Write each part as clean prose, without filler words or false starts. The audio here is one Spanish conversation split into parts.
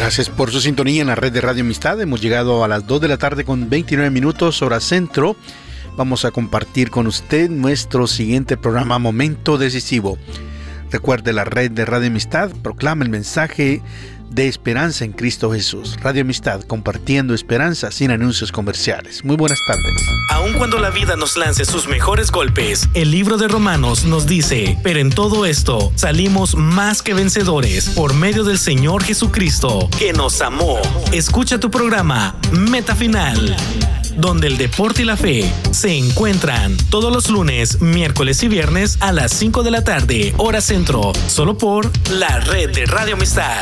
Gracias por su sintonía en la red de Radio Amistad. Hemos llegado a las 2 de la tarde con 29 minutos, hora centro. Vamos a compartir con usted nuestro siguiente programa, Momento Decisivo. Recuerde, la red de Radio Amistad proclama el mensaje de esperanza en Cristo Jesús. Radio Amistad, compartiendo esperanza sin anuncios comerciales. Muy buenas tardes. Aun cuando la vida nos lance sus mejores golpes, el libro de Romanos nos dice: pero en todo esto salimos más que vencedores por medio del Señor Jesucristo, que nos amó. Escucha tu programa Meta Final, donde el deporte y la fe se encuentran todos los lunes, miércoles y viernes a las 5 de la tarde, hora centro, solo por la red de Radio Amistad.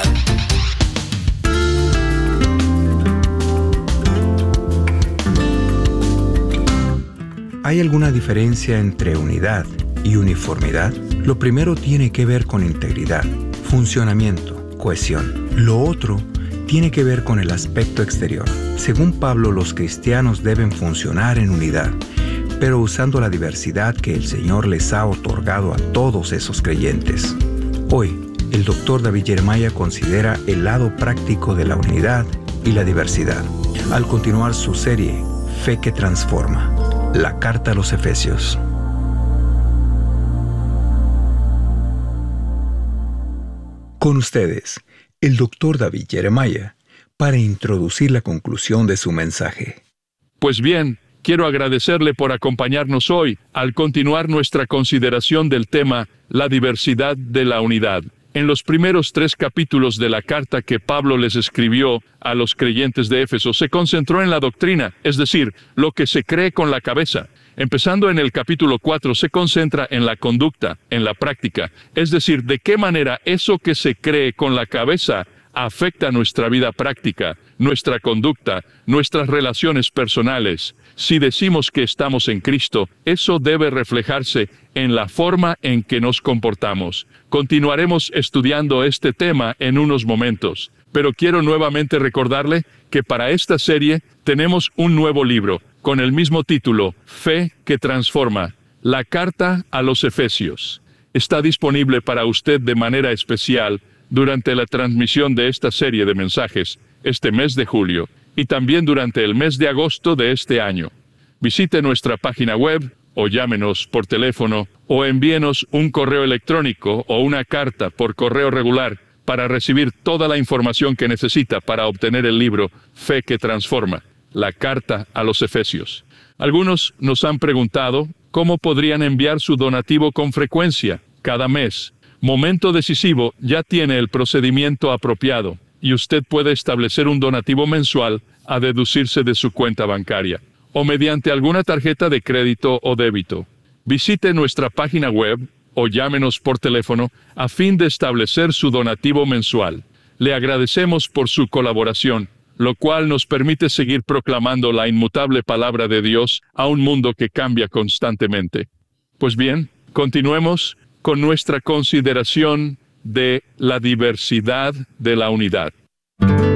¿Hay alguna diferencia entre unidad y uniformidad? Lo primero tiene que ver con integridad, funcionamiento, cohesión. Lo otro tiene que ver con el aspecto exterior. Según Pablo, los cristianos deben funcionar en unidad, pero usando la diversidad que el Señor les ha otorgado a todos esos creyentes. Hoy, el Dr. David Jeremiah considera el lado práctico de la unidad y la diversidad, al continuar su serie Fe que Transforma, la carta a los Efesios. Con ustedes, el Dr. David Jeremiah, para introducir la conclusión de su mensaje. Pues bien, quiero agradecerle por acompañarnos hoy al continuar nuestra consideración del tema La diversidad de la unidad. En los primeros 3 capítulos de la carta que Pablo les escribió a los creyentes de Éfeso, se concentró en la doctrina, es decir, lo que se cree con la cabeza. Empezando en el capítulo 4, se concentra en la conducta, en la práctica, es decir, de qué manera eso que se cree con la cabeza afecta nuestra vida práctica, nuestra conducta, nuestras relaciones personales. Si decimos que estamos en Cristo, eso debe reflejarse en la forma en que nos comportamos. Continuaremos estudiando este tema en unos momentos, pero quiero nuevamente recordarle que para esta serie tenemos un nuevo libro, con el mismo título, Fe que Transforma, la carta a los Efesios. Está disponible para usted de manera especial durante la transmisión de esta serie de mensajes, este mes de julio, y también durante el mes de agosto de este año. Visite nuestra página web, o llámenos por teléfono, o envíenos un correo electrónico o una carta por correo regular para recibir toda la información que necesita para obtener el libro Fe que Transforma, la carta a los Efesios. Algunos nos han preguntado cómo podrían enviar su donativo con frecuencia, cada mes. Momento Decisivo ya tiene el procedimiento apropiado y usted puede establecer un donativo mensual a deducirse de su cuenta bancaria o mediante alguna tarjeta de crédito o débito. Visite nuestra página web o llámenos por teléfono a fin de establecer su donativo mensual. Le agradecemos por su colaboración, lo cual nos permite seguir proclamando la inmutable palabra de Dios a un mundo que cambia constantemente. Pues bien, continuemos con nuestra consideración de la diversidad de la unidad.